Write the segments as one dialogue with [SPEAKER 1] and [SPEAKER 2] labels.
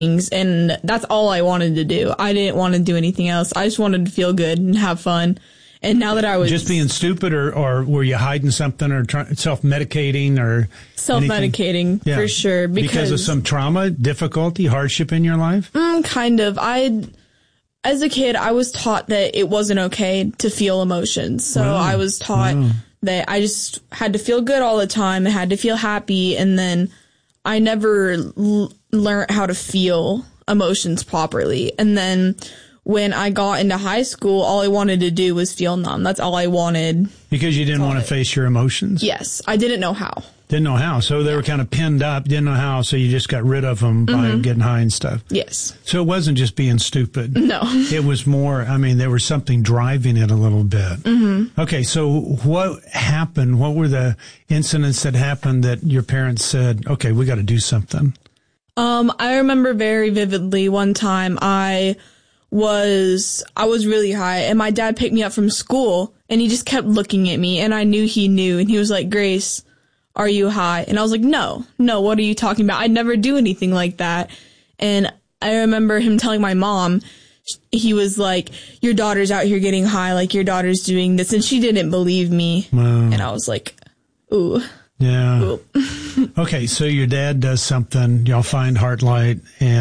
[SPEAKER 1] things, and that's all I wanted to do. I didn't want to do anything else. I just wanted to feel good and have fun. And now that I was
[SPEAKER 2] just being stupid, or were you hiding something, or self-medicating, or
[SPEAKER 1] self-medicating? Yeah. For sure,
[SPEAKER 2] because of some trauma, difficulty, hardship in your life.
[SPEAKER 1] Kind of. As a kid, I was taught that it wasn't okay to feel emotions. So I was taught that I just had to feel good all the time. I had to feel happy, and then I never learned how to feel emotions properly. And then when I got into high school, all I wanted to do was feel numb. That's all I wanted. Because you didn't want to face your emotions? Yes. I didn't know how.
[SPEAKER 2] Didn't know how. So they were kind of pinned up, didn't know how, so you just got rid of them by getting high and stuff.
[SPEAKER 1] Yes.
[SPEAKER 2] So it wasn't just being stupid.
[SPEAKER 1] No.
[SPEAKER 2] It was more, there was something driving it a little bit. Okay, so what happened? What were the incidents that happened that your parents said, okay, we got to do something?
[SPEAKER 1] I remember very vividly one time I was really high, and my dad picked me up from school, and he just kept looking at me, and I knew he knew, and he was like, Grace, are you high? And I was like, no, what are you talking about? I'd never do anything like that. And I remember him telling my mom, he was like, your daughter's out here getting high, like your daughter's doing this, and she didn't believe me. Wow. And I was like, ooh.
[SPEAKER 2] Yeah. Ooh. Okay, so your dad does something, y'all find Heartlight,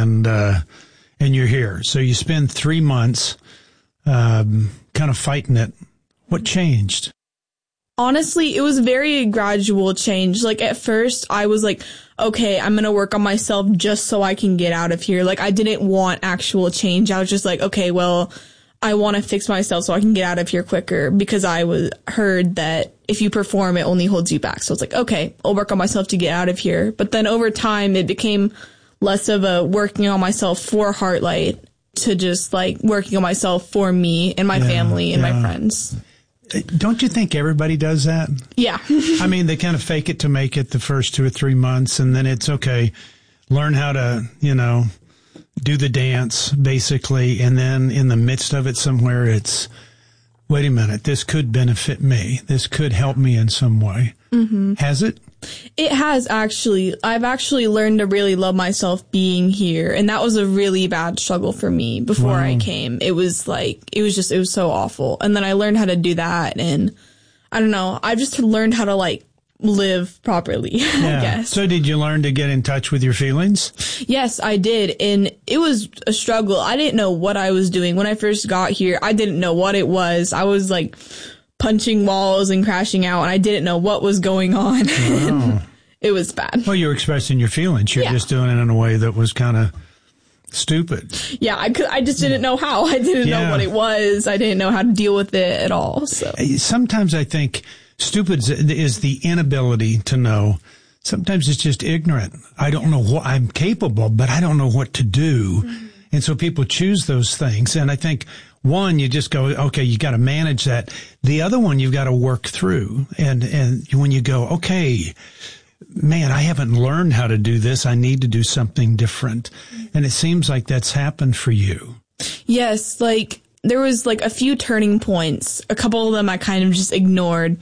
[SPEAKER 2] and you're here. So you spend 3 months kind of fighting it. What changed?
[SPEAKER 1] Honestly, it was a very gradual change. Like, at first, I was like, okay, I'm going to work on myself just so I can get out of here. Like, I didn't want actual change. I was just like, okay, well, I want to fix myself so I can get out of here quicker, because I heard that if you perform, it only holds you back. So it's like, okay, I'll work on myself to get out of here. But then over time, it became less of a working on myself for Heartlight to just like working on myself for me and my family and my friends.
[SPEAKER 2] Don't you think everybody does that?
[SPEAKER 1] Yeah.
[SPEAKER 2] They kind of fake it to make it the first 2 or 3 months, and then it's okay. Learn how to, do the dance, basically, and then in the midst of it somewhere, it's, wait a minute, this could benefit me. This could help me in some way. Has it?
[SPEAKER 1] It has, actually. I've actually learned to really love myself being here, and that was a really bad struggle for me before I came. It was so awful. And then I learned how to do that, and I don't know, I just learned how to live properly, I guess.
[SPEAKER 2] So did you learn to get in touch with your feelings?
[SPEAKER 1] Yes, I did, and it was a struggle. I didn't know what I was doing when I first got here. I didn't know what it was. I was punching walls and crashing out, and I didn't know what was going on. Wow. It was bad.
[SPEAKER 2] Well, you were expressing your feelings. You're just doing it in a way that was kind of stupid.
[SPEAKER 1] Yeah, I just didn't know how. I didn't know what it was. I didn't know how to deal with it at all. So
[SPEAKER 2] sometimes I think stupid is the inability to know. Sometimes it's just ignorant. I don't know what I'm capable, but I don't know what to do. And so people choose those things. And I think, one, you just go, okay, you got to manage that. The other one, you've got to work through. And when you go, okay, man, I haven't learned how to do this. I need to do something different. And it seems like that's happened for you.
[SPEAKER 1] Yes. There was a few turning points. A couple of them I kind of just ignored,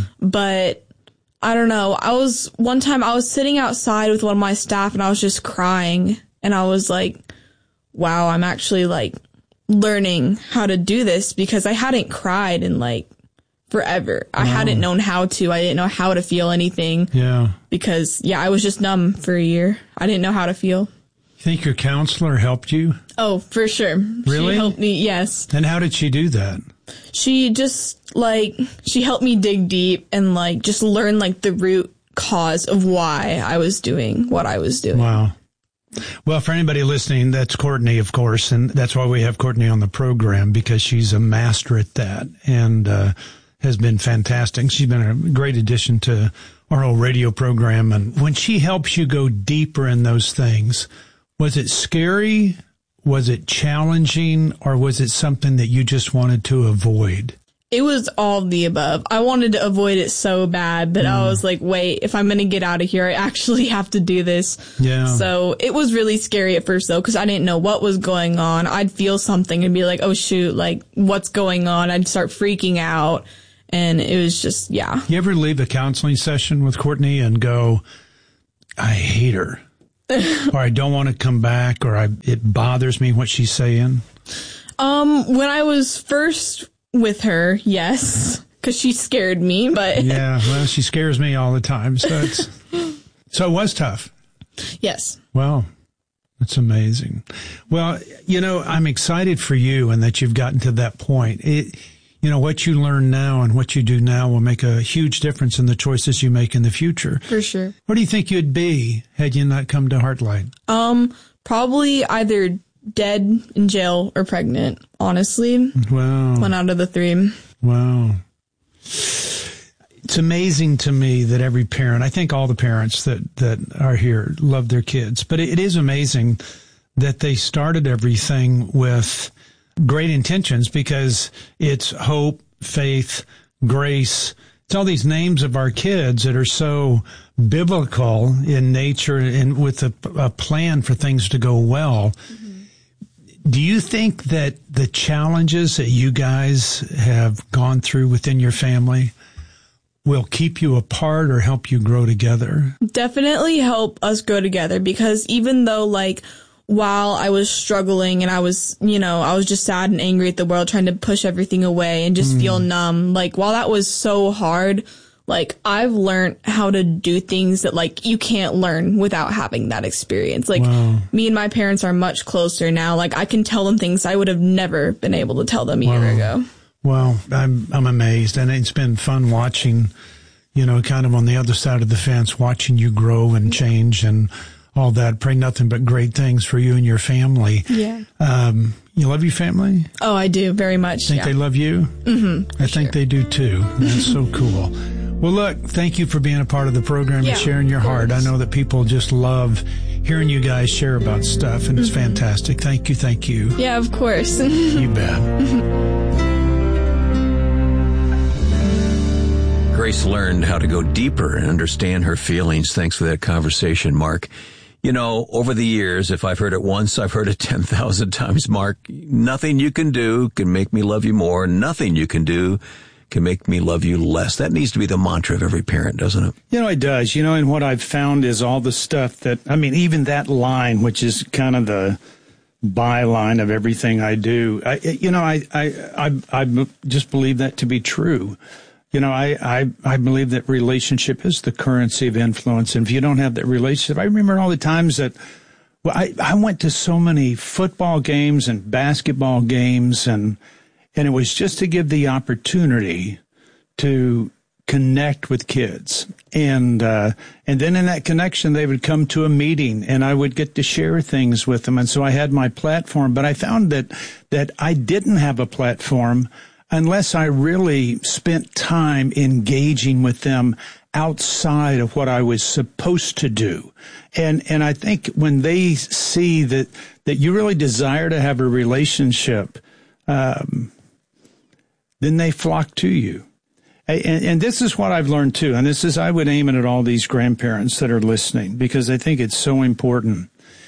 [SPEAKER 1] but I don't know. One time I was sitting outside with one of my staff, and I was just crying, and I was like, wow, I'm actually learning how to do this, because I hadn't cried in forever. I hadn't known how to. I didn't know how to feel anything. Yeah. Because I was just numb for a year. I didn't know how to feel.
[SPEAKER 2] You think your counselor helped you?
[SPEAKER 1] Oh, for sure.
[SPEAKER 2] Really?
[SPEAKER 1] She helped me, yes.
[SPEAKER 2] And how did she do that?
[SPEAKER 1] She just she helped me dig deep and just learn the root cause of why I was doing what I was doing.
[SPEAKER 2] Wow. Well, for anybody listening, that's Courtney, of course, and that's why we have Courtney on the program, because she's a master at that and has been fantastic. She's been a great addition to our whole radio program. And when she helps you go deeper in those things, was it scary? Was it challenging? Or was it something that you just wanted to avoid?
[SPEAKER 1] It was all of the above. I wanted to avoid it so bad, but I was like, wait, if I'm going to get out of here, I actually have to do this. Yeah. So it was really scary at first, though, because I didn't know what was going on. I'd feel something and be like, oh, shoot, what's going on? I'd start freaking out. And it was just, You ever leave a counseling session with Courtney and go, I hate her?
[SPEAKER 2] or I don't want to come back, or it bothers me what she's saying?
[SPEAKER 1] When I was first with her, yes, because she scared me, but
[SPEAKER 2] yeah, well, she scares me all the time. So so it was tough.
[SPEAKER 1] Yes.
[SPEAKER 2] Wow. That's amazing. Well, I'm excited for you and that you've gotten to that point. What you learn now and what you do now will make a huge difference in the choices you make in the future.
[SPEAKER 1] For sure.
[SPEAKER 2] Where do you think you'd be had you not come to Heartlight?
[SPEAKER 1] Probably either dead, in jail, or pregnant, honestly.
[SPEAKER 2] Wow.
[SPEAKER 1] One out of the three.
[SPEAKER 2] Wow. It's amazing to me that every parent, I think all the parents that are here love their kids, but it is amazing that they started everything with great intentions, because it's hope, faith, grace. It's all these names of our kids that are so biblical in nature and with a plan for things to go well. Mm-hmm. Do you think that the challenges that you guys have gone through within your family will keep you apart or help you grow together?
[SPEAKER 1] Definitely help us grow together, because even though, while I was struggling and I was just sad and angry at the world, trying to push everything away and just feel numb, while that was so hard, I've learned how to do things that, you can't learn without having that experience.
[SPEAKER 2] Wow.
[SPEAKER 1] Me and my parents are much closer now. I can tell them things I would have never been able to tell them a year ago.
[SPEAKER 2] Well, I'm amazed, and it's been fun watching, kind of on the other side of the fence, watching you grow and change and all that. Pray nothing but great things for you and your family.
[SPEAKER 1] Yeah.
[SPEAKER 2] You love your family?
[SPEAKER 1] Oh, I do very much.
[SPEAKER 2] Think they love you?
[SPEAKER 1] Mm-hmm.
[SPEAKER 2] I think they do too. That's so cool. Well, look, thank you for being a part of the program and sharing your heart. I know that people just love hearing you guys share about stuff, and it's fantastic. Thank you. Thank you.
[SPEAKER 1] Yeah, of course.
[SPEAKER 2] You bet.
[SPEAKER 3] Grace learned how to go deeper and understand her feelings. Thanks for that conversation, Mark. Over the years, if I've heard it once, I've heard it 10,000 times, Mark. Nothing you can do can make me love you more. Nothing you can do can make me love you less. That needs to be the mantra of every parent, doesn't it?
[SPEAKER 2] It does. And what I've found is all the stuff that, even that line, which is kind of the byline of everything I do, I just believe that to be true. I believe that relationship is the currency of influence. And if you don't have that relationship, I remember all the times that I went to so many football games and basketball games, and it was just to give the opportunity to connect with kids. And then in that connection, they would come to a meeting and I would get to share things with them. And so I had my platform, but I found that I didn't have a platform unless I really spent time engaging with them outside of what I was supposed to do. And I think when they see that you really desire to have a relationship, then they flock to you. And this is what I've learned too. And this is, I would aim it at all these grandparents that are listening, because I think it's so important.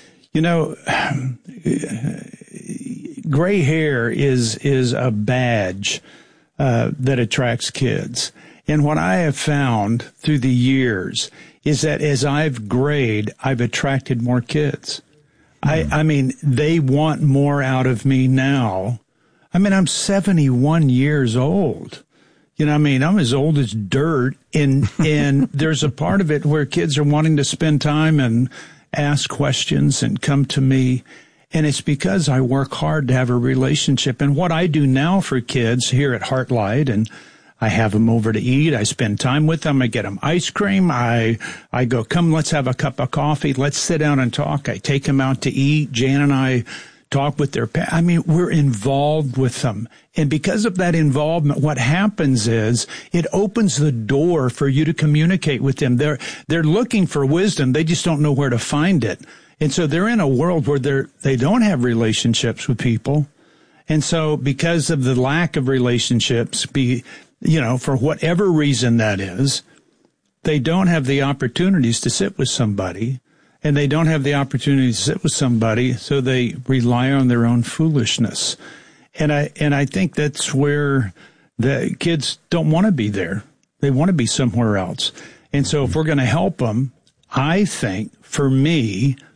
[SPEAKER 2] Gray hair is a badge that attracts kids. And what I have found through the years is that as I've grayed, I've attracted more kids. They want more out of me now. I'm 71 years old. I'm as old as dirt. And there's a part of it where kids are wanting to spend time and ask questions and come to me. And it's because I work hard to have a relationship. And what I do now for kids here at Heartlight, and I have them over to eat. I spend time with them. I get them ice cream. I go, come, let's have a cup of coffee. Let's sit down and talk. I take them out to eat. Jan and I talk with their parents. We're involved with them. And because of that involvement, what happens is it opens the door for you to communicate with them. They're looking for wisdom. They just don't know where to find it. And so they're in a world where they don't have relationships with people. And so because of the lack of relationships, for whatever reason that is, they don't have the opportunities to sit with somebody, and they don't have the opportunity to sit with somebody, so they rely on their own foolishness. And I think that's where the kids don't want to be there. They want to be somewhere else. And so if we're going to help them, I think, for me,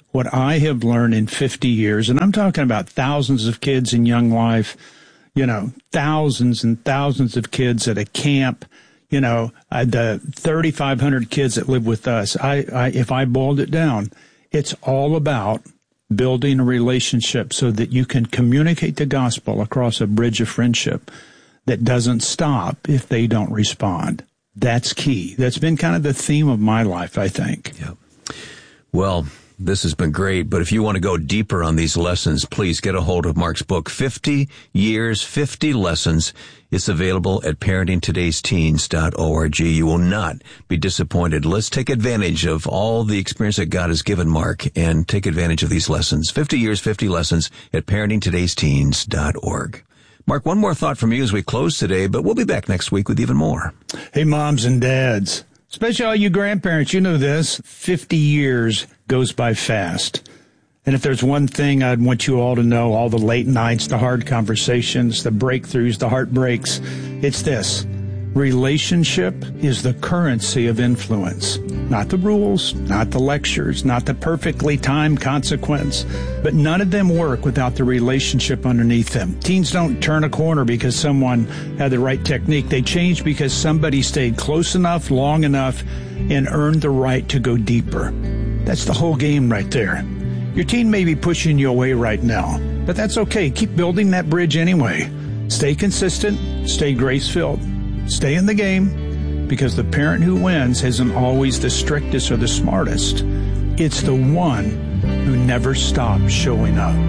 [SPEAKER 2] what I have learned in 50 years, and I'm talking about thousands of kids in Young Life, thousands and thousands of kids at a camp, the 3,500 kids that live with us. If I boiled it down, it's all about building a relationship so that you can communicate the gospel across a bridge of friendship that doesn't stop if they don't respond. That's key. That's been kind of the theme of my life, I think.
[SPEAKER 3] Yeah. Well, this has been great, but if you want to go deeper on these lessons, please get a hold of Mark's book, 50 Years, 50 Lessons. It's available at parentingtodaysteens.org. You will not be disappointed. Let's take advantage of all the experience that God has given Mark and take advantage of these lessons. 50 Years, 50 Lessons at parentingtodaysteens.org. Mark, one more thought from you as we close today, but we'll be back next week with even more.
[SPEAKER 2] Hey, moms and dads, especially all you grandparents, you know this, 50 years goes by fast. And if there's one thing I'd want you all to know, all the late nights, the hard conversations, the breakthroughs, the heartbreaks, it's this. Relationship is the currency of influence. Not the rules, not the lectures, not the perfectly timed consequence, but none of them work without the relationship underneath them. Teens don't turn a corner because someone had the right technique. They change because somebody stayed close enough, long enough, and earned the right to go deeper. That's the whole game right there. Your teen may be pushing you away right now, but that's okay. Keep building that bridge anyway. Stay consistent, stay grace-filled. Stay in the game, because the parent who wins isn't always the strictest or the smartest. It's the one who never stops showing up.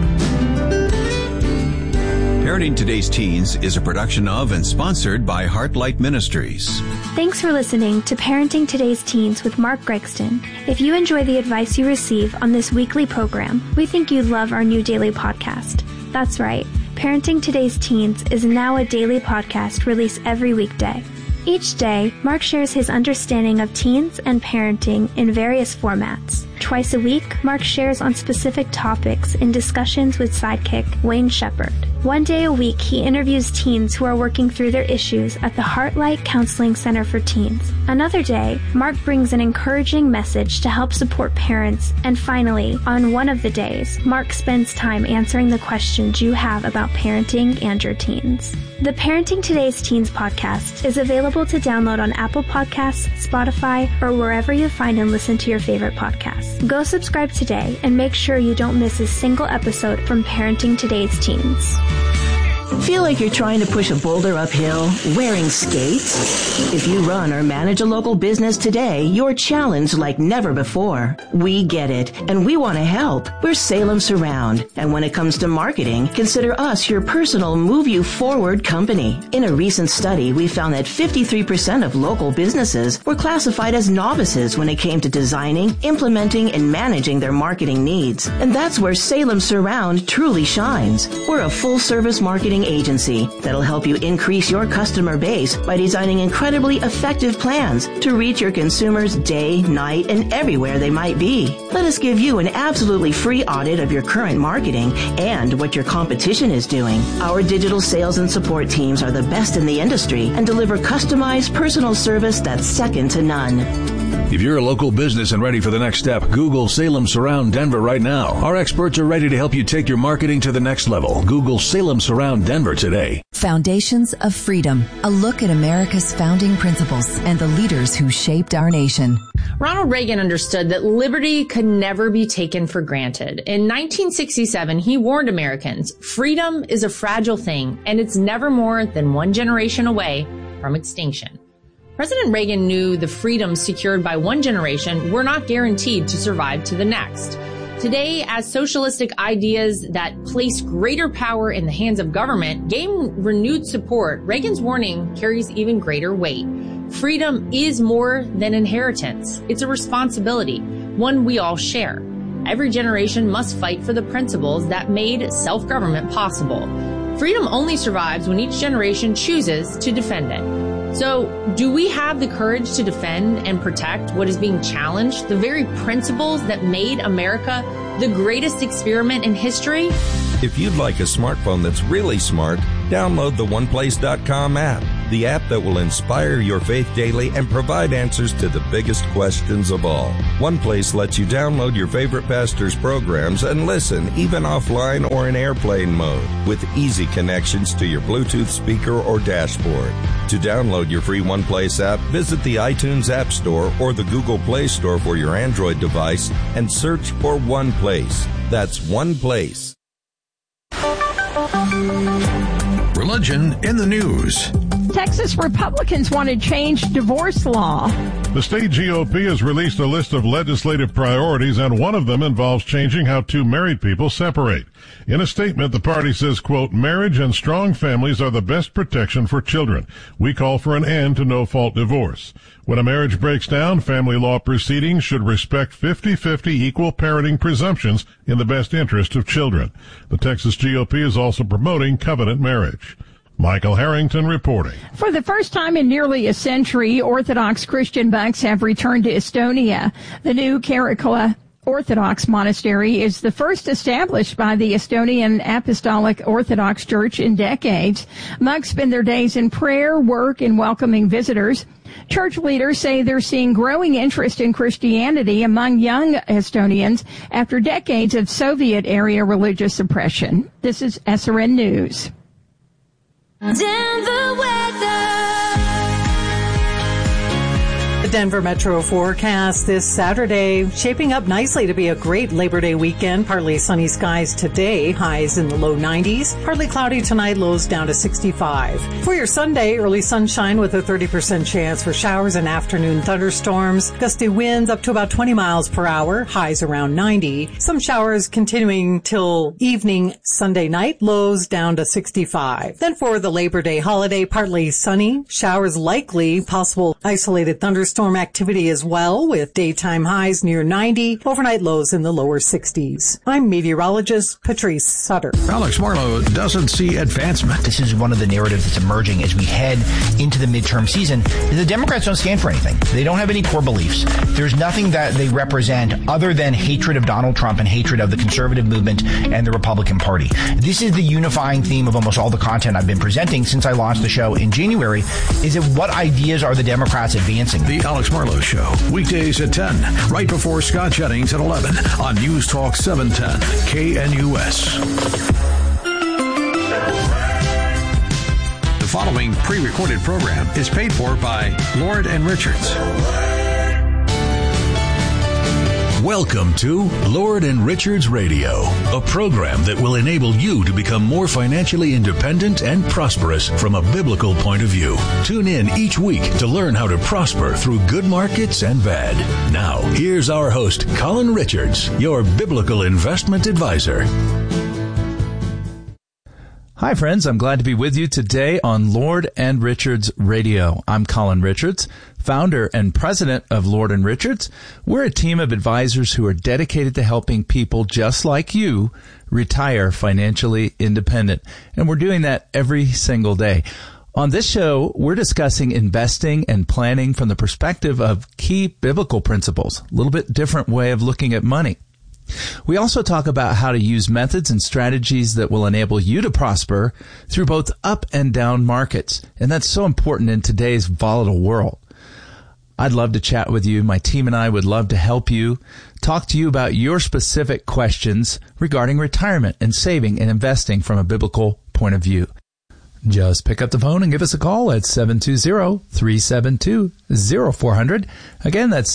[SPEAKER 3] Parenting Today's Teens is a production of and sponsored by Heartlight Ministries.
[SPEAKER 4] Thanks for listening to Parenting Today's Teens with Mark Gregston. If you enjoy the advice you receive on this weekly program, we think you'd love our new daily podcast. That's right. Parenting Today's Teens is now a daily podcast released every weekday. Each day, Mark shares his understanding of teens and parenting in various formats. Twice a week, Mark shares on specific topics in discussions with sidekick Wayne Shepherd. One day a week, he interviews teens who are working through their issues at the Heartlight Counseling Center for Teens. Another day, Mark brings an encouraging message to help support parents. And finally, on one of the days, Mark spends time answering the questions you have about parenting and your teens. The Parenting Today's Teens podcast is available to download on Apple Podcasts, Spotify, or wherever you find and listen to your favorite podcasts. Go subscribe today and make sure you don't miss a single episode from Parenting Today's Teens.
[SPEAKER 5] Feel like you're trying to push a boulder uphill wearing skates? If you run or manage a local business today, you're challenged like never before. We get it, and we want to help. We're Salem Surround, and when it comes to marketing, consider us your personal Move You Forward company. In a recent study, we found that 53% of local businesses were classified as novices when it came to designing, implementing, and managing their marketing needs. And that's where Salem Surround truly shines. We're a full-service marketing agency that'll help you increase your customer base by designing incredibly effective plans to reach your consumers day, night, and everywhere they might be. Let us give you an absolutely free audit of your current marketing and what your competition is doing. Our digital sales and support teams are the best in the industry and deliver customized personal service that's second to none.
[SPEAKER 6] If you're a local business and ready for the next step, Google Salem Surround Denver right now. Our experts are ready to help you take your marketing to the next level. Google Salem Surround Denver today.
[SPEAKER 7] Foundations of Freedom, a look at America's founding principles and the leaders who shaped our nation.
[SPEAKER 8] Ronald Reagan understood that liberty could never be taken for granted. In 1967, he warned Americans, freedom is a fragile thing, and it's never more than one generation away from extinction. President Reagan knew the freedoms secured by one generation were not guaranteed to survive to the next. Today, as socialistic ideas that place greater power in the hands of government gain renewed support, Reagan's warning carries even greater weight. Freedom is more than inheritance. It's a responsibility, one we all share. Every generation must fight for the principles that made self-government possible. Freedom only survives when each generation chooses to defend it. So, do we have the courage to defend and protect what is being challenged, the very principles that made America the greatest experiment in history?
[SPEAKER 9] If you'd like a smartphone that's really smart, download the OnePlace.com app. the app that will inspire your faith daily and provide answers to the biggest questions of all. OnePlace lets you download your favorite pastor's programs and listen even offline or in airplane mode with easy connections to your Bluetooth speaker or dashboard. To download your free OnePlace app, visit the iTunes App Store or the Google Play Store for your Android device and search for OnePlace. That's OnePlace.
[SPEAKER 10] Religion in the news.
[SPEAKER 11] Texas Republicans want to change divorce law.
[SPEAKER 12] The state GOP has released a list of legislative priorities, and one of them involves changing how two married people separate. In a statement, the party says, quote, marriage and strong families are the best protection for children. We call for an end to no-fault divorce. When a marriage breaks down, family law proceedings should respect 50-50 equal parenting presumptions in the best interest of children. The Texas GOP is also promoting covenant marriage. Michael Harrington reporting.
[SPEAKER 11] For the first time in nearly a century, Orthodox Christian monks have returned to Estonia. The new Karikala Orthodox monastery is the first established by the Estonian Apostolic Orthodox Church in decades. Monks spend their days in prayer, work, and welcoming visitors. Church leaders say they're seeing growing interest in Christianity among young Estonians after decades of Soviet-era religious suppression. This is SRN News.
[SPEAKER 13] Denver weather. The Denver Metro forecast this Saturday shaping up nicely to be a great Labor Day weekend. Partly sunny skies today, highs in the low 90s. Partly cloudy tonight, lows down to 65. For your Sunday, early sunshine with a 30% chance for showers and afternoon thunderstorms. Gusty winds up to about 20 miles per hour, highs around 90. Some showers continuing till evening Sunday night, lows down to 65. Then for the Labor Day holiday, partly sunny, showers likely, possible isolated thunderstorms. Storm activity as well, with daytime highs near 90, overnight lows in the lower 60s. I'm meteorologist Patrice Sutter.
[SPEAKER 10] Alex Marlowe doesn't see advancement.
[SPEAKER 14] This is one of the narratives that's emerging as we head into the midterm season. The Democrats don't stand for anything. They don't have any core beliefs. There's nothing that they represent other than hatred of Donald Trump and hatred of the conservative movement and the Republican Party. This is the unifying theme of almost all the content I've been presenting since I launched the show in January, is that what ideas are the Democrats advancing?
[SPEAKER 10] The Alex Marlowe Show, weekdays at 10, right before Scott Jennings at 11 on News Talk 710 KNUS. The following pre-recorded program is paid for by Lord and Richards.
[SPEAKER 6] Welcome to Lord and Richards Radio, a program that will enable you to become more financially independent and prosperous from a biblical point of view. Tune in each week to learn how to prosper through good markets and bad. Now, here's our host, Colin Richards, your biblical investment advisor.
[SPEAKER 15] Hi, friends. I'm glad to be with you today on Lord and Richards Radio. I'm Colin Richards, founder and president of Lord and Richards. We're a team of advisors who are dedicated to helping people just like you retire financially independent. And we're doing that every single day. On this show, we're discussing investing and planning from the perspective of key biblical principles, a little bit different way of looking at money. We also talk about how to use methods and strategies that will enable you to prosper through both up and down markets. And that's so important in today's volatile world. I'd love to chat with you. My team and I would love to help you, talk to you about your specific questions regarding retirement and saving and investing from a biblical point of view. Just pick up the phone and give us a call at 720-372-0400. Again, that's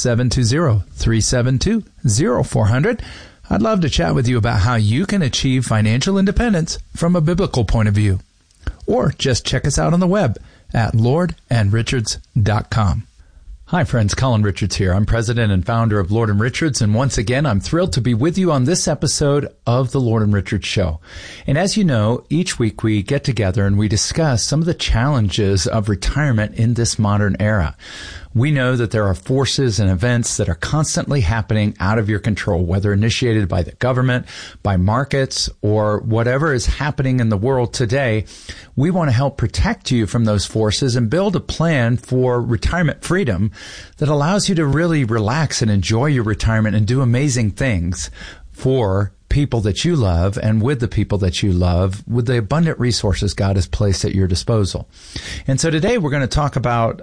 [SPEAKER 15] 720-372-0400. I'd love to chat with you about how you can achieve financial independence from a biblical point of view. Or just check us out on the web at lordandrichards.com. Hi, friends. Colin Richards here. I'm president and founder of Lord & Richards, and once again, I'm thrilled to be with you on this episode of the Lord & Richards Show. And as you know, each week we get together and we discuss some of the challenges of retirement in this modern era. We know that there are forces and events that are constantly happening out of your control, whether initiated by the government, by markets, or whatever is happening in the world today. We want to help protect you from those forces and build a plan for retirement freedom that allows you to really relax and enjoy your retirement and do amazing things for people that you love and with the people that you love with the abundant resources God has placed at your disposal. And so today we're going to talk about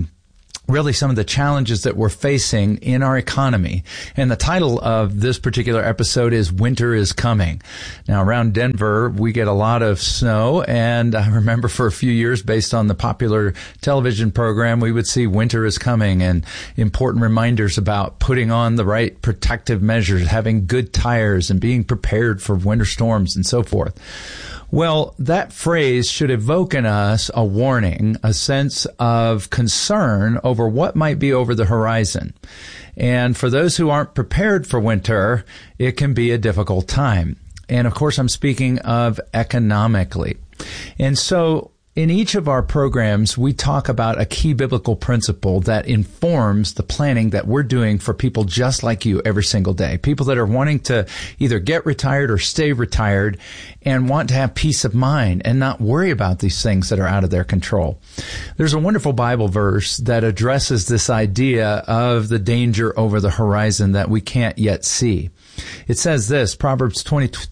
[SPEAKER 15] really some of the challenges that we're facing in our economy. And the title of this particular episode is Winter is Coming. Now, around Denver, we get a lot of snow. And I remember for a few years, based on the popular television program, we would see winter is coming and important reminders about putting on the right protective measures, having good tires, and being prepared for winter storms and so forth. Well, that phrase should evoke in us a warning, a sense of concern over what might be over the horizon. And for those who aren't prepared for winter, it can be a difficult time. And of course, I'm speaking of economically. And so in each of our programs, we talk about a key biblical principle that informs the planning that we're doing for people just like you every single day. People that are wanting to either get retired or stay retired and want to have peace of mind and not worry about these things that are out of their control. There's a wonderful Bible verse that addresses this idea of the danger over the horizon that we can't yet see. It says this, Proverbs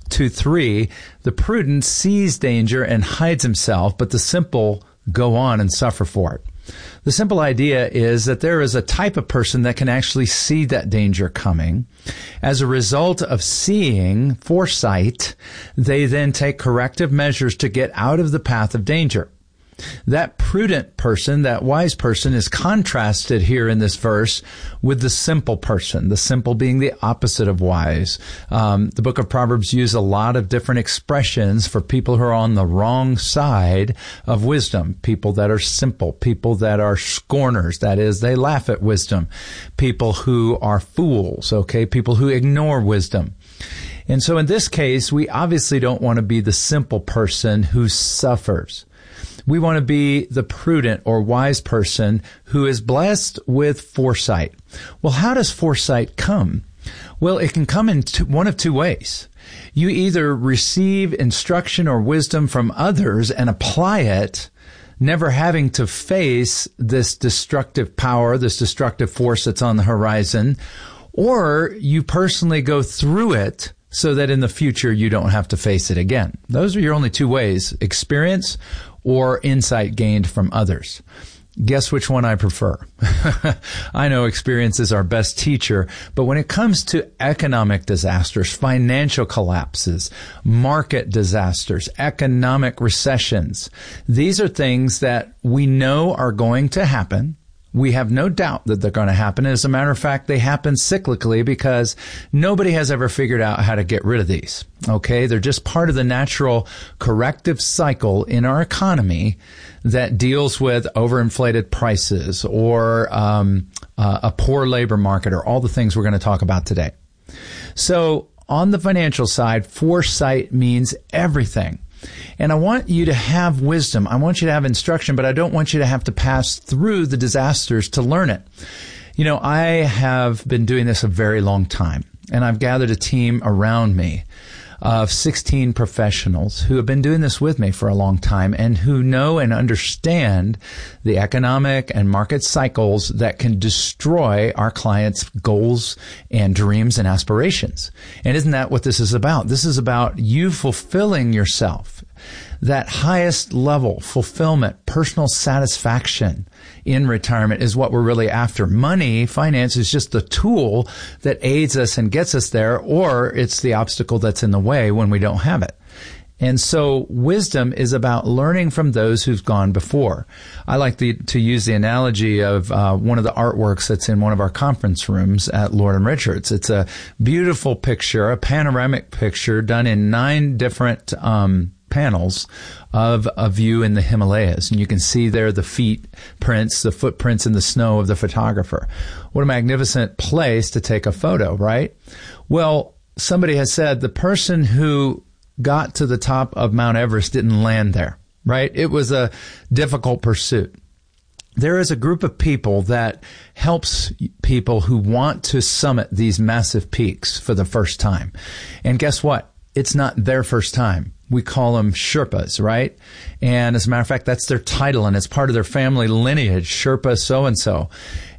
[SPEAKER 15] 22:3, the prudent sees danger and hides himself, but the simple go on and suffer for it. The simple idea is that there is a type of person that can actually see that danger coming. As a result of seeing foresight, they then take corrective measures to get out of the path of danger. That prudent person, that wise person, is contrasted here in this verse with the simple person, the simple being the opposite of wise. The book of Proverbs uses a lot of different expressions for people who are on the wrong side of wisdom, people that are simple, people that are scorners, that is, they laugh at wisdom, people who are fools, okay, people who ignore wisdom. And so in this case, we obviously don't want to be the simple person who suffers. We want to be the prudent or wise person who is blessed with foresight. Well, how does foresight come? Well, it can come in one of two ways. You either receive instruction or wisdom from others and apply it, never having to face this destructive power, this destructive force that's on the horizon, or you personally go through it so that in the future you don't have to face it again. Those are your only two ways, experience or insight gained from others. Guess which one I prefer? I know experience is our best teacher, but when it comes to economic disasters, financial collapses, market disasters, economic recessions, these are things that we know are going to happen. We have no doubt that they're going to happen. As a matter of fact, they happen cyclically because nobody has ever figured out how to get rid of these. Okay? They're just part of the natural corrective cycle in our economy that deals with overinflated prices or a poor labor market or all the things we're going to talk about today. So on the financial side, foresight means everything. And I want you to have wisdom. I want you to have instruction, but I don't want you to have to pass through the disasters to learn it. You know, I have been doing this a very long time, and I've gathered a team around me of 16 professionals who have been doing this with me for a long time and who know and understand the economic and market cycles that can destroy our clients' goals and dreams and aspirations. And isn't that what this is about? This is about you fulfilling yourself. That highest level fulfillment, personal satisfaction in retirement is what we're really after. Money, finance is just the tool that aids us and gets us there, or it's the obstacle that's in the way when we don't have it. And so wisdom is about learning from those who've gone before. I like to use the analogy of one of the artworks that's in one of our conference rooms at Lord & Richards. It's a beautiful picture, a panoramic picture done in 9 different panels of a view in the Himalayas. And you can see there the footprints in the snow of the photographer. What a magnificent place to take a photo, right? Well, somebody has said the person who got to the top of Mount Everest didn't land there, right? It was a difficult pursuit. There is a group of people that helps people who want to summit these massive peaks for the first time. And guess what? It's not their first time. We call them Sherpas, right? And as a matter of fact, that's their title, and it's part of their family lineage, Sherpa so-and-so.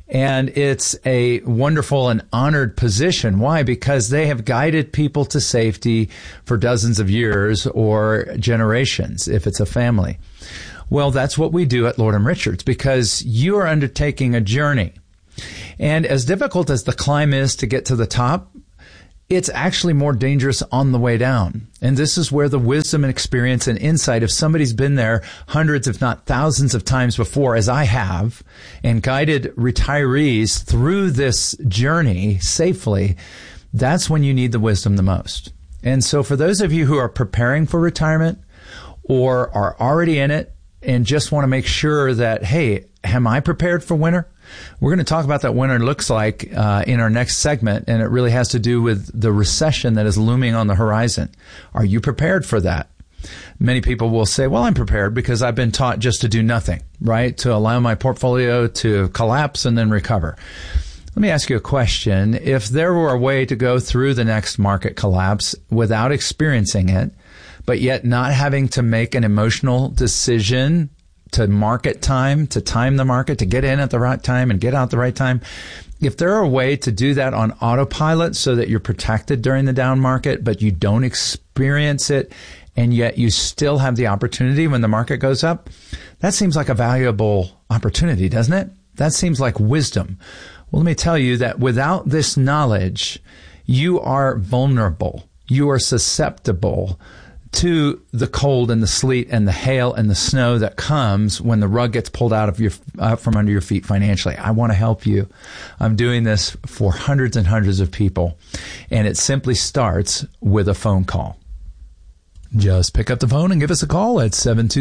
[SPEAKER 15] And it's a wonderful and honored position. Why? Because they have guided people to safety for dozens of years or generations, if it's a family. Well, that's what we do at Lord & Richards, because you are undertaking a journey. And as difficult as the climb is to get to the top, it's actually more dangerous on the way down. And this is where the wisdom and experience and insight, if somebody's been there hundreds, if not thousands of times before, as I have, and guided retirees through this journey safely, that's when you need the wisdom the most. And so for those of you who are preparing for retirement or are already in it and just want to make sure that, hey, am I prepared for winter? We're going to talk about that winter looks like in our next segment, and it really has to do with the recession that is looming on the horizon. Are you prepared for that? Many people will say, well, I'm prepared because I've been taught just to do nothing, right? To allow my portfolio to collapse and then recover. Let me ask you a question. If there were a way to go through the next market collapse without experiencing it, but yet not having to make an emotional decision to market time, to time the market, to get in at the right time and get out the right time. If there are a way to do that on autopilot so that you're protected during the down market, but you don't experience it, and yet you still have the opportunity when the market goes up, that seems like a valuable opportunity, doesn't it? That seems like wisdom. Well, let me tell you that without this knowledge, you are vulnerable. You are susceptible to the cold and the sleet and the hail and the snow that comes when the rug gets pulled out of your from under your feet financially. I want to help you. I'm doing this for hundreds and hundreds of people, and it simply starts with a phone call. Just pick up the phone and give us a call at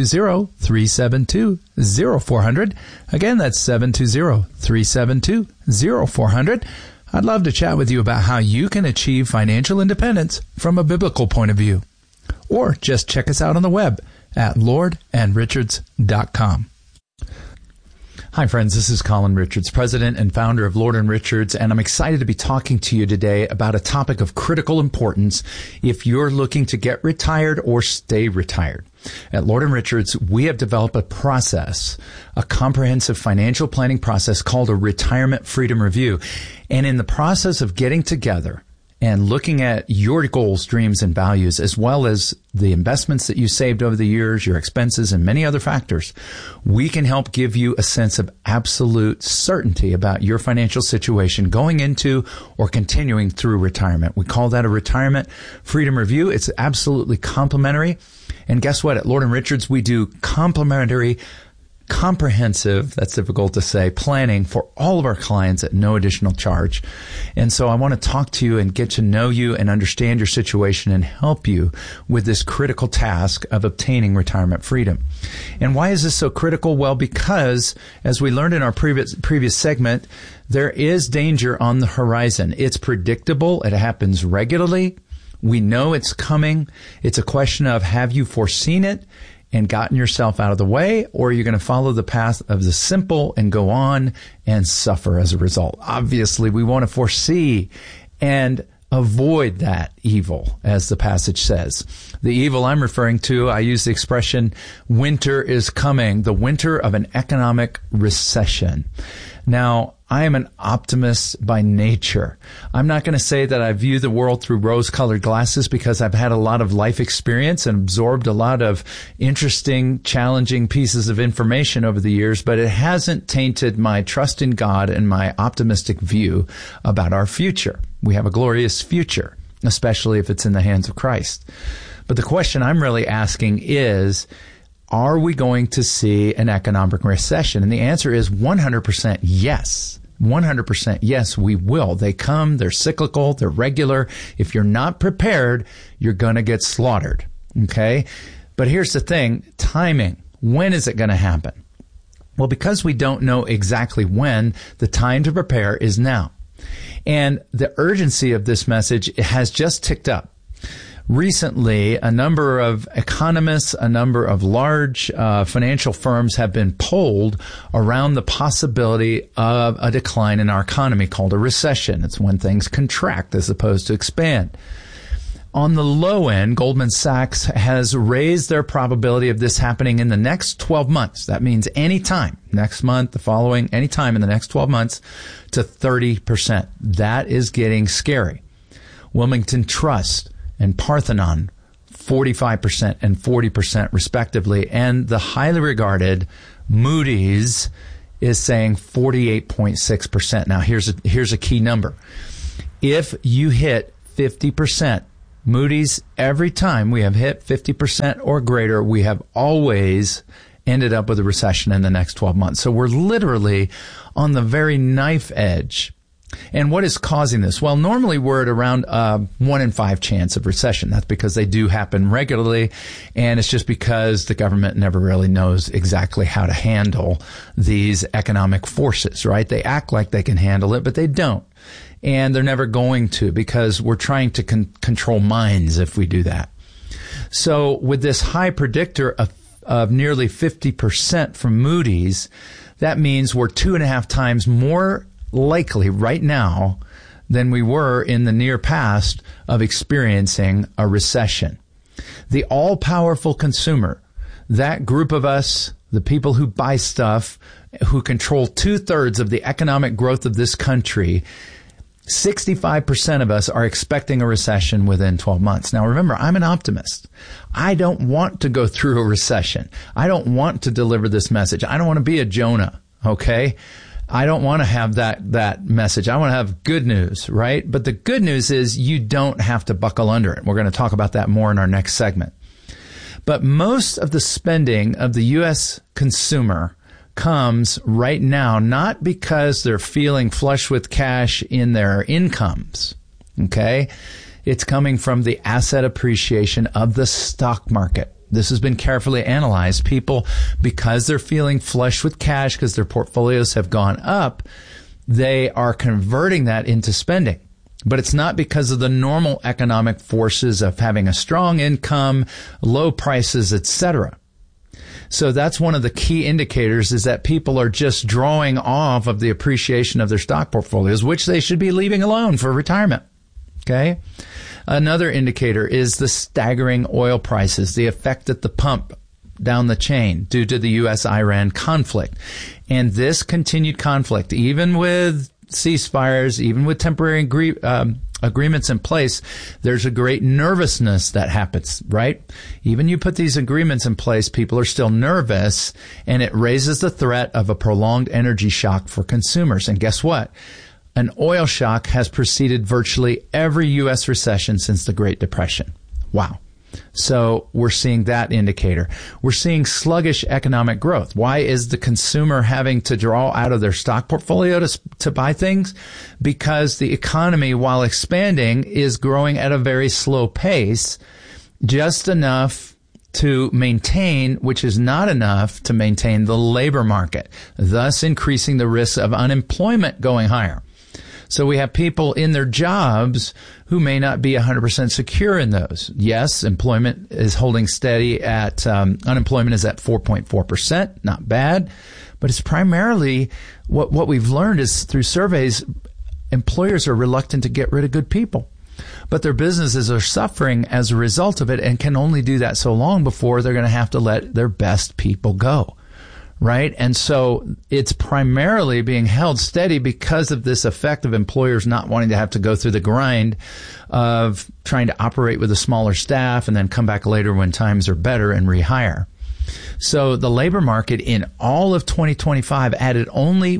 [SPEAKER 15] 720-372-0400. Again, that's 720-372-0400. I'd love to chat with you about how you can achieve financial independence from a biblical point of view. Or just check us out on the web at lordandrichards.com. Hi, friends. This is Colin Richards, president and founder of Lord & Richards, and I'm excited to be talking to you today about a topic of critical importance if you're looking to get retired or stay retired. At Lord & Richards, we have developed a process, a comprehensive financial planning process called a Retirement Freedom Review. And in the process of getting together and looking at your goals, dreams, and values, as well as the investments that you saved over the years, your expenses, and many other factors, we can help give you a sense of absolute certainty about your financial situation going into or continuing through retirement. We call that a Retirement Freedom Review. It's absolutely complimentary. And guess what? At Lord & Richards, we do complimentary, comprehensive, that's difficult to say, planning for all of our clients at no additional charge. And so I want to talk to you and get to know you and understand your situation and help you with this critical task of obtaining retirement freedom. And why is this so critical? Well, because as we learned in our previous segment, there is danger on the horizon. It's predictable. It happens regularly. We know it's coming. It's a question of, have you foreseen it and gotten yourself out of the way, or are you going to follow the path of the simple and go on and suffer as a result? Obviously, we want to foresee and avoid that evil, as the passage says. The evil I'm referring to, I use the expression, winter is coming, the winter of an economic recession. Now, I am an optimist by nature. I'm not going to say that I view the world through rose-colored glasses because I've had a lot of life experience and absorbed a lot of interesting, challenging pieces of information over the years, but it hasn't tainted my trust in God and my optimistic view about our future. We have a glorious future, especially if it's in the hands of Christ. But the question I'm really asking is, are we going to see an economic recession? And the answer is 100% yes. 100% yes, we will. They come, they're cyclical, they're regular. If you're not prepared, you're going to get slaughtered. Okay? But here's the thing, timing. When is it going to happen? Well, because we don't know exactly when, the time to prepare is now. And the urgency of this message has just ticked up. Recently, a number of economists, a number of large financial firms have been polled around the possibility of a decline in our economy called a recession. It's when things contract as opposed to expand. On the low end, Goldman Sachs has raised their probability of this happening in the next 12 months. That means any time, next month, the following, any time in the next 12 months, to 30%. That is getting scary. Wilmington Trust and Parthenon, 45% and 40% respectively. And the highly regarded Moody's is saying 48.6%. Now, here's a key number. If you hit 50%, Moody's, every time we have hit 50% or greater, we have always ended up with a recession in the next 12 months. So we're literally on the very knife edge. And what is causing this? Well, normally we're at around 1 in 5 chance of recession. That's because they do happen regularly, and it's just because the government never really knows exactly how to handle these economic forces, right? They act like they can handle it, but they don't. And they're never going to, because we're trying to control minds if we do that. So with this high predictor of nearly 50% from Moody's, that means we're 2.5 times more likely right now than we were in the near past of experiencing a recession. The all-powerful consumer, that group of us, the people who buy stuff, who control 2/3 of the economic growth of this country, 65% of us are expecting a recession within 12 months. Now, remember, I'm an optimist. I don't want to go through a recession. I don't want to deliver this message. I don't want to be a Jonah, okay? I don't want to have that message. I want to have good news, right? But the good news is you don't have to buckle under it. We're going to talk about that more in our next segment. But most of the spending of the U.S. consumer comes right now not because they're feeling flush with cash in their incomes, okay? It's coming from the asset appreciation of the stock market. This has been carefully analyzed. People, because they're feeling flush with cash because their portfolios have gone up, they are converting that into spending. But it's not because of the normal economic forces of having a strong income, low prices, etc. So that's one of the key indicators, is that people are just drawing off of the appreciation of their stock portfolios, which they should be leaving alone for retirement. Okay? Another indicator is the staggering oil prices, the effect at the pump down the chain due to the U.S.-Iran conflict. And this continued conflict, even with ceasefires, even with temporary agreements in place, there's a great nervousness that happens, right? Even you put these agreements in place, people are still nervous, and it raises the threat of a prolonged energy shock for consumers. And guess what? An oil shock has preceded virtually every U.S. recession since the Great Depression. Wow. So we're seeing that indicator. We're seeing sluggish economic growth. Why is the consumer having to draw out of their stock portfolio to buy things? Because the economy, while expanding, is growing at a very slow pace, just enough to maintain, which is not enough to maintain the labor market, thus increasing the risk of unemployment going higher. So we have people in their jobs who may not be 100% secure in those. Yes, employment is holding steady at, unemployment is at 4.4%, not bad, but it's primarily what we've learned is through surveys, employers are reluctant to get rid of good people. But their businesses are suffering as a result of it and can only do that so long before they're going to have to let their best people go. Right? And so it's primarily being held steady because of this effect of employers not wanting to have to go through the grind of trying to operate with a smaller staff and then come back later when times are better and rehire. So the labor market in all of 2025 added only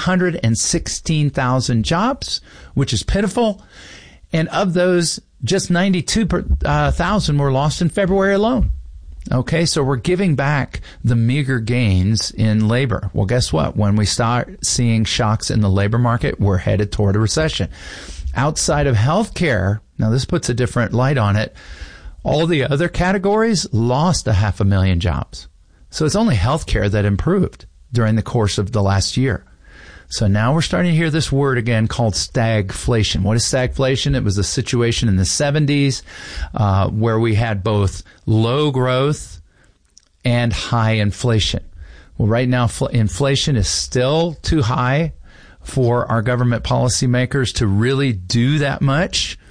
[SPEAKER 15] 116,000 jobs, which is pitiful. And of those, just 92,000 were lost in February alone. Okay, so we're giving back the meager gains in labor. Well, guess what? When we start seeing shocks in the labor market, we're headed toward a recession. Outside of healthcare, now this puts a different light on it, all the other categories lost 500,000 jobs. So it's only healthcare that improved during the course of the last year. So now we're starting to hear this word again called stagflation. What is stagflation? It was a situation in the 70s where we had both low growth and high inflation. Well, right now, inflation is still too high for our government policymakers to really do that much.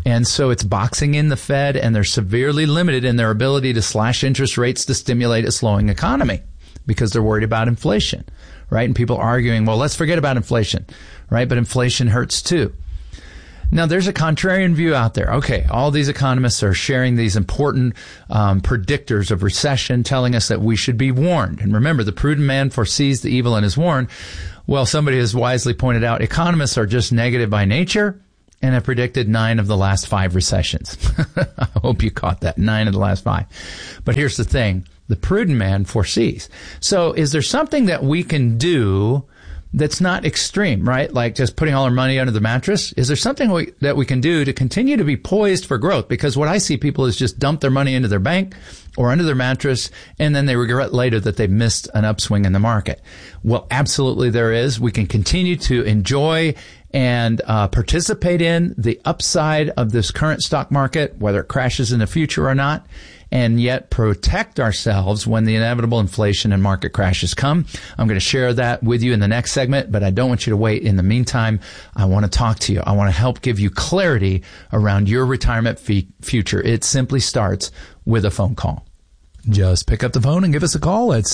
[SPEAKER 15] And so it's boxing in the Fed, and they're severely limited in their ability to slash interest rates to stimulate a slowing economy because they're worried about inflation, right? And people are arguing, well, let's forget about inflation, right? But inflation hurts too. Now, there's a contrarian view out there. Okay, all these economists are sharing these important predictors of recession, telling us that we should be warned. And remember, the prudent man foresees the evil and is warned. Well, somebody has wisely pointed out economists are just negative by nature and have predicted 9 of the last 5 recessions. I hope you caught that, 9 of the last 5. But here's the thing. The prudent man foresees. So is there something that we can do that's not extreme, right? Like just putting all our money under the mattress? Is there something that we can do to continue to be poised for growth? Because what I see people is just dump their money into their bank or under their mattress, and then they regret later that they've missed an upswing in the market. Well, absolutely there is. We can continue to enjoy and participate in the upside of this current stock market, whether it crashes in the future or not, and yet protect ourselves when the inevitable inflation and market crashes come. I'm going to share that with you in the next segment, but I don't want you to wait. In the meantime, I want to talk to you. I want to help give you clarity around your retirement future. It simply starts with a phone call. Just pick up the phone and give us a call at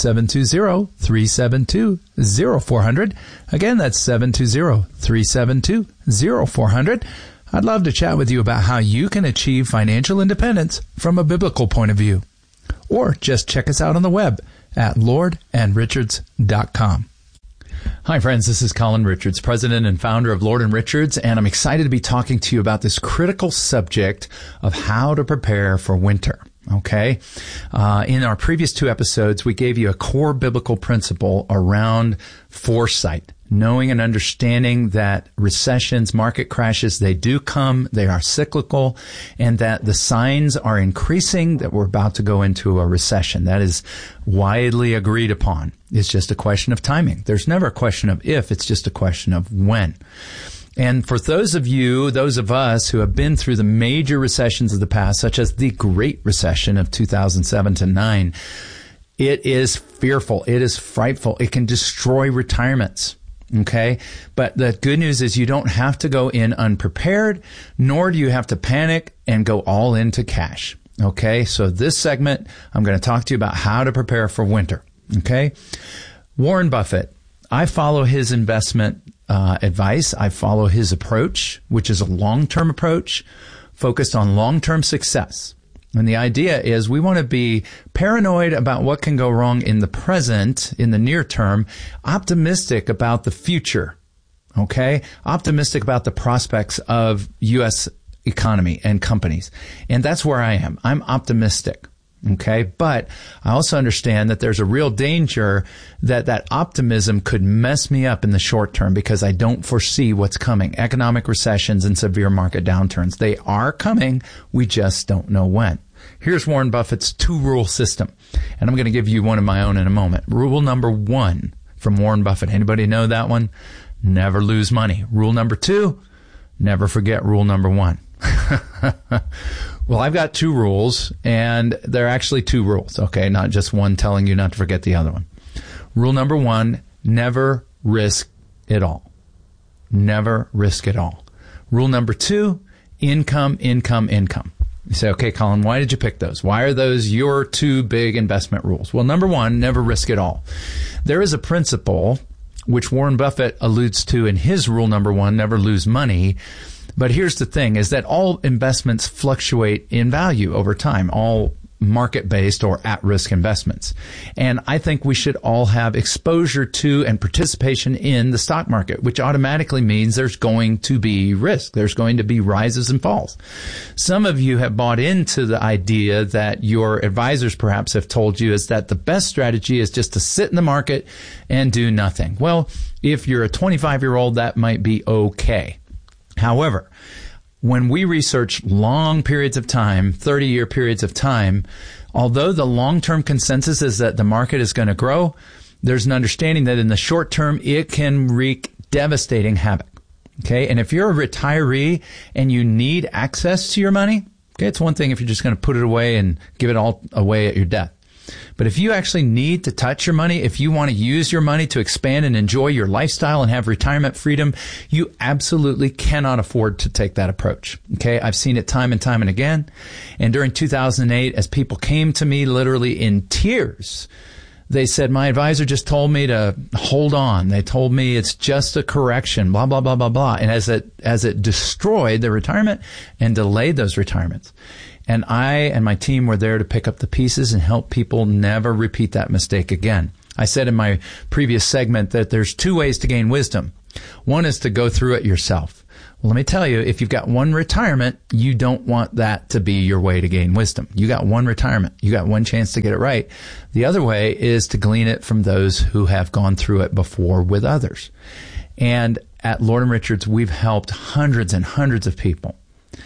[SPEAKER 15] 720-372-0400. Again, that's 720-372-0400. I'd love to chat with you about how you can achieve financial independence from a biblical point of view. Or just check us out on the web at lordandrichards.com. Hi, friends. This is Colin Richards, president and founder of Lord & Richards, and I'm excited to be talking to you about this critical subject of how to prepare for winter. Okay. In our previous 2 episodes, we gave you a core biblical principle around foresight, knowing and understanding that recessions, market crashes, they do come, they are cyclical, and that the signs are increasing that we're about to go into a recession. That is widely agreed upon. It's just a question of timing. There's never a question of if, it's just a question of when. And for those of you, those of us who have been through the major recessions of the past, such as the Great Recession of 2007 to 9, it is fearful. It is frightful. It can destroy retirements. Okay. But the good news is you don't have to go in unprepared, nor do you have to panic and go all into cash. Okay. So this segment, I'm going to talk to you about how to prepare for winter. Okay. Warren Buffett, I follow his investment advice. I follow his approach, which is a long-term approach focused on long-term success. And the idea is we want to be paranoid about what can go wrong in the present, in the near term, optimistic about the future, okay? Optimistic about the prospects of U.S. economy and companies. And that's where I am. I'm optimistic. Okay. But I also understand that there's a real danger that optimism could mess me up in the short term because I don't foresee what's coming. Economic recessions and severe market downturns. They are coming. We just don't know when. Here's Warren Buffett's 2-rule system. And I'm going to give you one of my own in a moment. Rule number 1 from Warren Buffett. Anybody know that one? Never lose money. Rule number 2, never forget rule number 1. Well, I've got 2 rules, and they're actually 2 rules, okay? Not just one telling you not to forget the other one. Rule number 1, never risk it all. Never risk it all. Rule number 2, income, income, income. You say, okay, Colin, why did you pick those? Why are those your 2 big investment rules? Well, number 1, never risk it all. There is a principle which Warren Buffett alludes to in his rule number 1, never lose money. But here's the thing, is that all investments fluctuate in value over time, all market-based or at-risk investments. And I think we should all have exposure to and participation in the stock market, which automatically means there's going to be risk. There's going to be rises and falls. Some of you have bought into the idea that your advisors perhaps have told you is that the best strategy is just to sit in the market and do nothing. Well, if you're a 25-year-old, that might be okay. However, when we research long periods of time, 30-year periods of time, although the long-term consensus is that the market is going to grow, there's an understanding that in the short term, it can wreak devastating havoc. Okay. And if you're a retiree and you need access to your money, okay, it's one thing if you're just going to put it away and give it all away at your death. But if you actually need to touch your money, if you want to use your money to expand and enjoy your lifestyle and have retirement freedom, you absolutely cannot afford to take that approach. Okay. I've seen it time and time and again. And during 2008, as people came to me literally in tears, they said, my advisor just told me to hold on. They told me it's just a correction, blah, blah, blah, blah, blah. And as it destroyed their retirement and delayed those retirements. And I and my team were there to pick up the pieces and help people never repeat that mistake again. I said in my previous segment that there's two ways to gain wisdom. One is to go through it yourself. Well, let me tell you, if you've got one retirement, you don't want that to be your way to gain wisdom. You got one retirement. You got one chance to get it right. The other way is to glean it from those who have gone through it before with others. And at Lord & Richards, we've helped hundreds and hundreds of people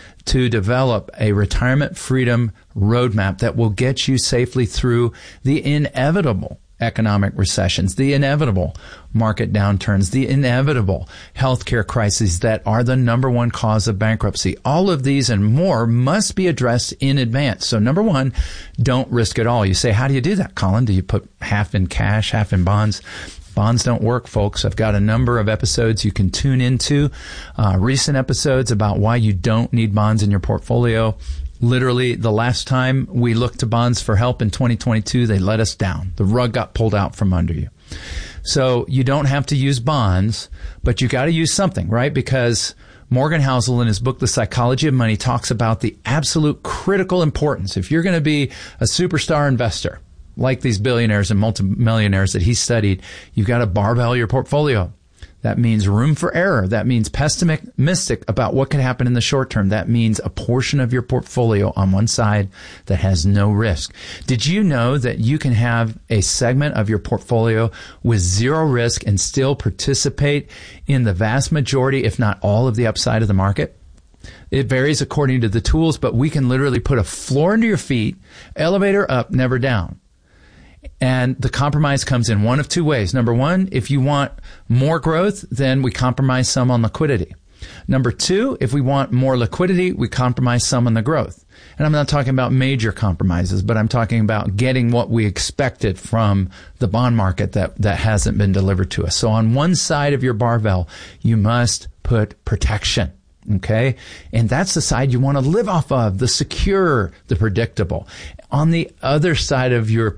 [SPEAKER 15] to develop a retirement freedom roadmap that will get you safely through the inevitable economic recessions, the inevitable market downturns, the inevitable healthcare crises that are the number one cause of bankruptcy. All of these and more must be addressed in advance. So number one, don't risk it all. You say, how do you do that, Colin? Do you put half in cash, half in bonds? Bonds don't work, folks. I've got a number of episodes you can tune into, recent episodes about why you don't need bonds in your portfolio. Literally, the last time we looked to bonds for help in 2022, they let us down. The rug got pulled out from under you. So you don't have to use bonds, but you got to use something, right? Because Morgan Housel in his book, The Psychology of Money, talks about the absolute critical importance. If you're going to be a superstar investor, like these billionaires and multimillionaires that he studied, you've got to barbell your portfolio. That means room for error. That means pessimistic about what could happen in the short term. That means a portion of your portfolio on one side that has no risk. Did you know that you can have a segment of your portfolio with zero risk and still participate in the vast majority, if not all, of the upside of the market? It varies according to the tools, but we can literally put a floor under your feet, elevator up, never down. And the compromise comes in one of two ways. Number one, if you want more growth, then we compromise some on liquidity. Number two, if we want more liquidity, we compromise some on the growth. And I'm not talking about major compromises, but I'm talking about getting what we expected from the bond market that hasn't been delivered to us. So on one side of your barbell, you must put protection. Okay. And that's the side you want to live off of, the secure, the predictable. On the other side of your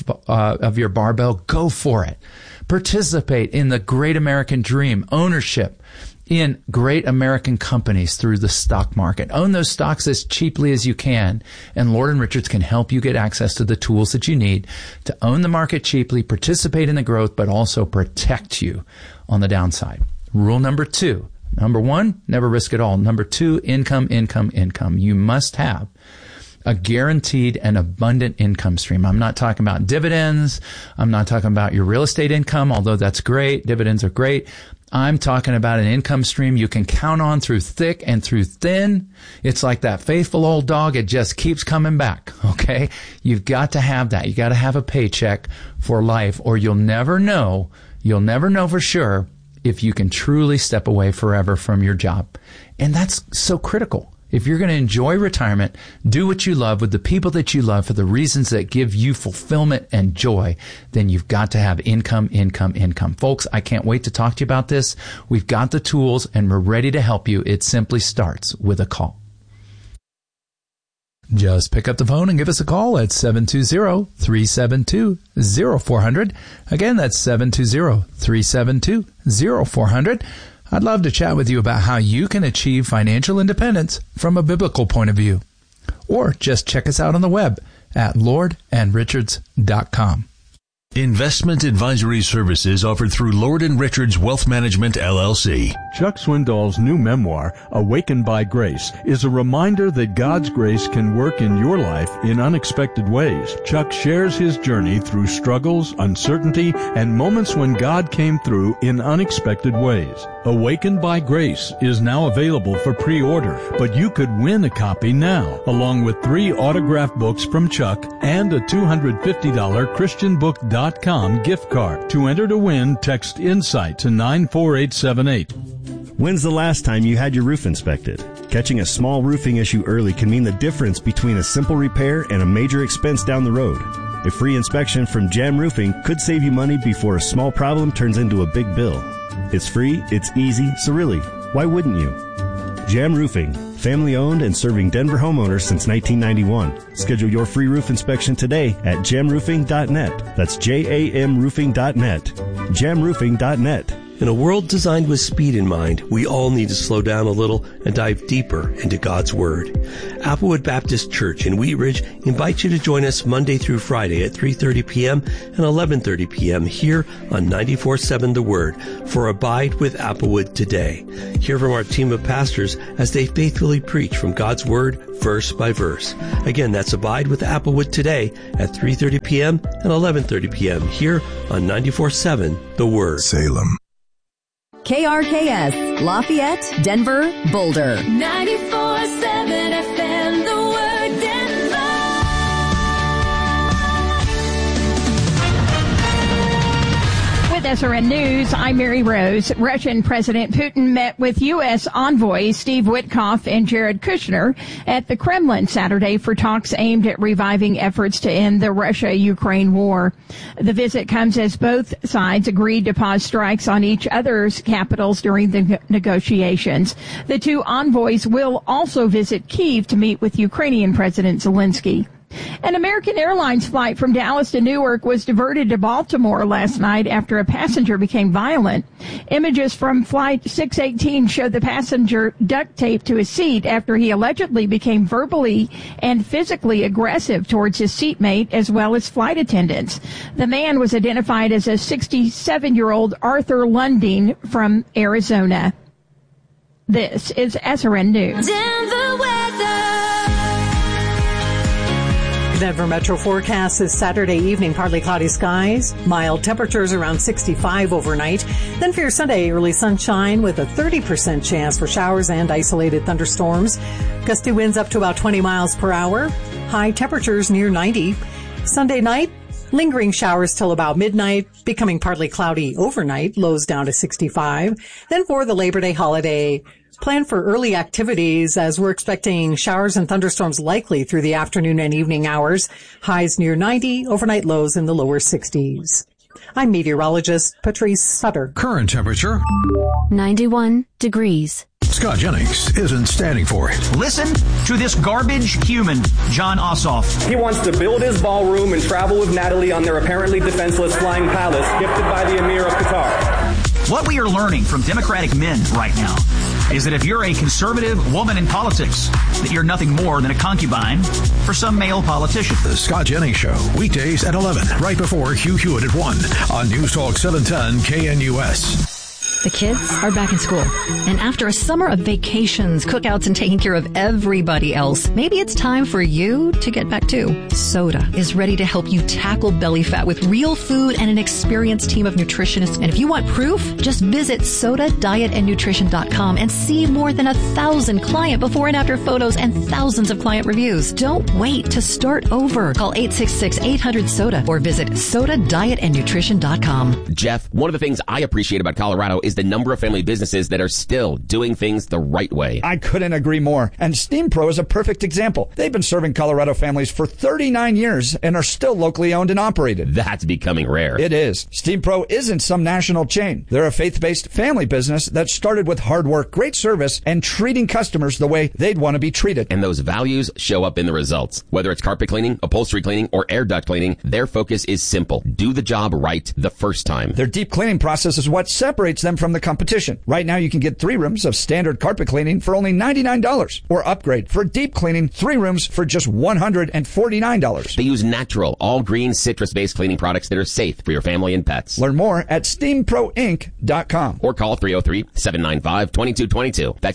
[SPEAKER 15] barbell, go for it. Participate in the great American dream, ownership in great American companies through the stock market. Own those stocks as cheaply as you can. And Lord & Richards can help you get access to the tools that you need to own the market cheaply, participate in the growth, but also protect you on the downside. Rule number two. Number one, never risk it all. Number two, income. You must have a guaranteed and abundant income stream. I'm not talking about dividends. I'm not talking about your real estate income, although that's great. Dividends are great. I'm talking about an income stream you can count on through thick and through thin. It's like that faithful old dog. It just keeps coming back. Okay. You've got to have that. You got to have a paycheck for life, or you'll never know for sure if you can truly step away forever from your job. And that's so critical. If you're going to enjoy retirement, do what you love with the people that you love for the reasons that give you fulfillment and joy, then you've got to have income. Folks, I can't wait to talk to you about this. We've got the tools and we're ready to help you. It simply starts with a call. Just pick up the phone and give us a call at 720-372-0400. Again, that's 720-372-0400. I'd love to chat with you about how you can achieve financial independence from a biblical point of view. Or just check us out on the web at lordandrichards.com.
[SPEAKER 6] Investment advisory services offered through Lord & Richards Wealth Management, LLC.
[SPEAKER 16] Chuck Swindoll's new memoir, Awakened by Grace, is a reminder that God's grace can work in your life in unexpected ways. Chuck shares his journey through struggles, uncertainty, and moments when God came through in unexpected ways. Awakened by Grace is now available for pre-order, but you could win a copy now, along with 3 autographed books from Chuck and a $250 ChristianBook.com gift card. To enter to win, text INSIGHT to 94878.
[SPEAKER 17] When's the last time you had your roof inspected? Catching a small roofing issue early can mean the difference between a simple repair and a major expense down the road. A free inspection from Jam Roofing could save you money before a small problem turns into a big bill. It's free, it's easy, so really, why wouldn't you? Jam Roofing, family owned and serving Denver homeowners since 1991. Schedule your free roof inspection today at jamroofing.net. That's JAMroofing.net. Jamroofing.net.
[SPEAKER 18] In a world designed with speed in mind, we all need to slow down a little and dive deeper into God's Word. Applewood Baptist Church in Wheat Ridge invites you to join us Monday through Friday at 3:30 p.m. and 11:30 p.m. here on 94.7 The Word for Abide with Applewood Today. Hear from our team of pastors as they faithfully preach from God's Word verse by verse. Again, that's Abide with Applewood Today at 3:30 p.m. and 11:30 p.m. here on 94.7 The Word.
[SPEAKER 10] Salem.
[SPEAKER 7] KRKS, Lafayette, Denver, Boulder.
[SPEAKER 19] 94.7 FM, The Word, Denver.
[SPEAKER 11] With SRN News, I'm Mary Rose. Russian President Putin met with U.S. envoys Steve Witkoff and Jared Kushner at the Kremlin Saturday for talks aimed at reviving efforts to end the Russia-Ukraine war. The visit comes as both sides agreed to pause strikes on each other's capitals during the negotiations. The two envoys will also visit Kyiv to meet with Ukrainian President Zelensky. An American Airlines flight from Dallas to Newark was diverted to Baltimore last night after a passenger became violent. Images from Flight 618 showed the passenger duct taped to his seat after he allegedly became verbally and physically aggressive towards his seatmate as well as flight attendants. The man was identified as a 67-year-old Arthur Lunding from Arizona. This is SRN News.
[SPEAKER 19] Denver weather.
[SPEAKER 13] Denver Metro forecast is Saturday evening, partly cloudy skies, mild temperatures around 65 overnight. Then for your Sunday, early sunshine with a 30% chance for showers and isolated thunderstorms. Gusty winds up to about 20 miles per hour. High temperatures near 90. Sunday night, lingering showers till about midnight, becoming partly cloudy overnight, lows down to 65. Then for the Labor Day holiday, plan for early activities as we're expecting showers and thunderstorms likely through the afternoon and evening hours. Highs near 90, overnight lows in the lower 60s. I'm meteorologist Patrice Sutter.
[SPEAKER 10] Current temperature
[SPEAKER 20] 91 degrees.
[SPEAKER 10] Scott Jennings isn't standing for it.
[SPEAKER 21] Listen to this garbage human, John Ossoff.
[SPEAKER 22] He wants to build his ballroom and travel with Natalie on their apparently defenseless flying palace gifted by the Emir of Qatar.
[SPEAKER 21] What we are learning from Democratic men right now is that if you're a conservative woman in politics, that you're nothing more than a concubine for some male politician.
[SPEAKER 10] The Scott Jennings Show, weekdays at 11, right before Hugh Hewitt at 1 on News Talk 710 KNUS.
[SPEAKER 23] The kids are back in school. And after a summer of vacations, cookouts, and taking care of everybody else, maybe it's time for you to get back too. Soda is ready to help you tackle belly fat with real food and an experienced team of nutritionists. And if you want proof, just visit sodadietandnutrition.com and see more than 1,000 client before and after photos and thousands of client reviews. Don't wait to start over. Call 866-800-SODA or visit sodadietandnutrition.com.
[SPEAKER 24] Jeff, one of the things I appreciate about Colorado is the number of family businesses that are still doing things the right way.
[SPEAKER 25] I couldn't agree more. And Steam Pro is a perfect example. They've been serving Colorado families for 39 years and are still locally owned and operated.
[SPEAKER 24] That's becoming rare.
[SPEAKER 25] It is. Steam Pro isn't some national chain. They're a faith-based family business that started with hard work, great service, and treating customers the way they'd want to be treated.
[SPEAKER 24] And those values show up in the results. Whether it's carpet cleaning, upholstery cleaning, or air duct cleaning, their focus is simple. Do the job right the first time.
[SPEAKER 25] Their deep cleaning process is what separates them from the competition. Right now, you can get 3 rooms of standard carpet cleaning for only $99 or upgrade for deep cleaning 3 rooms for just $149.
[SPEAKER 24] They use natural, all-green, citrus-based cleaning products that are safe for your family and pets.
[SPEAKER 25] Learn more at steamproinc.com
[SPEAKER 24] or call 303-795-2222. That's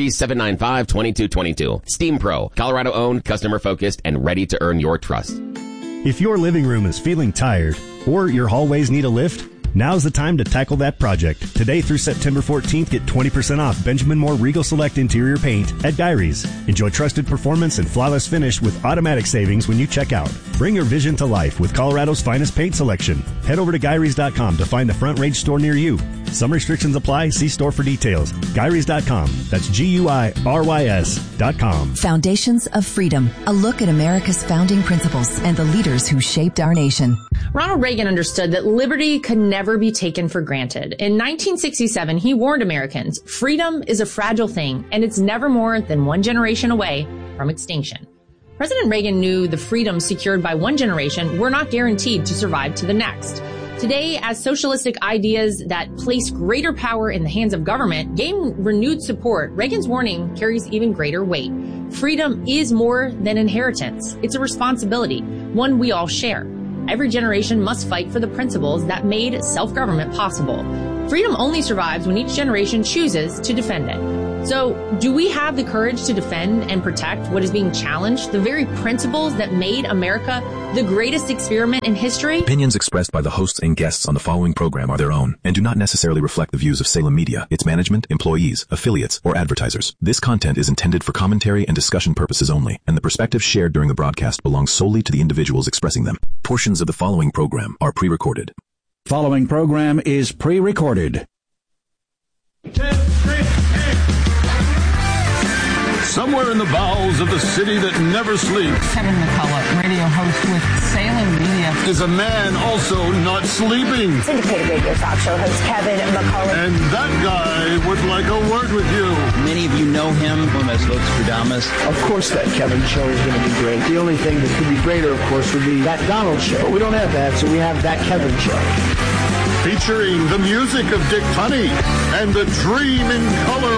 [SPEAKER 24] 303-795-2222. Steam Pro, Colorado-owned, customer-focused, and ready to earn your trust.
[SPEAKER 17] If your living room is feeling tired or your hallways need a lift, now's the time to tackle that project. Today through September 14th, get 20% off Benjamin Moore Regal Select interior paint at Gyrie's. Enjoy trusted performance and flawless finish with automatic savings when you check out. Bring your vision to life with Colorado's finest paint selection. Head over to Gyrie's.com to find the Front Range store near you. Some restrictions apply. See store for details. GUYRYS.com. That's GUYRYS.com.
[SPEAKER 7] Foundations of Freedom, a look at America's founding principles and the leaders who shaped our nation.
[SPEAKER 8] Ronald Reagan understood that liberty could never be taken for granted. In 1967, he warned Americans, freedom is a fragile thing, and it's never more than one generation away from extinction. President Reagan knew the freedoms secured by one generation were not guaranteed to survive to the next. Today, as socialistic ideas that place greater power in the hands of government gain renewed support, Reagan's warning carries even greater weight. Freedom is more than inheritance. It's a responsibility, one we all share. Every generation must fight for the principles that made self-government possible. Freedom only survives when each generation chooses to defend it. So, do we have the courage to defend and protect what is being challenged, the very principles that made America the greatest experiment in history?
[SPEAKER 1] Opinions expressed by the hosts and guests on the following program are their own and do not necessarily reflect the views of Salem Media, its management, employees, affiliates, or advertisers. This content is intended for commentary and discussion purposes only, and the perspectives shared during the broadcast belong solely to the individuals expressing them. Portions of the following program are pre-recorded.
[SPEAKER 10] Following program is pre-recorded.
[SPEAKER 2] Somewhere in the bowels of the city that never sleeps,
[SPEAKER 3] Kevin McCullough, radio host with Salem Media,
[SPEAKER 2] is a man also not sleeping.
[SPEAKER 4] Syndicated radio talk show host Kevin McCullough.
[SPEAKER 2] And that guy would like a word with you.
[SPEAKER 5] Many of you know him from as Nostradamus.
[SPEAKER 26] Of course that Kevin show is going to be great. The only thing that could be greater, of course, would be that Donald show. But we don't have that, so we have that Kevin show.
[SPEAKER 2] Featuring the music of Dick Tunney and the Dream in Color